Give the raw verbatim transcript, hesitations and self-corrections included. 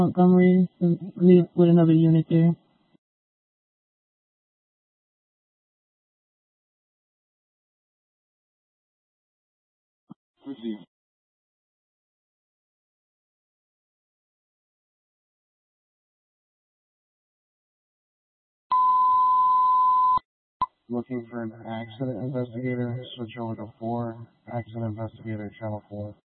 Montgomery to leave with another unit there. Looking for an accident investigator, switch over to four. Accident investigator, channel four.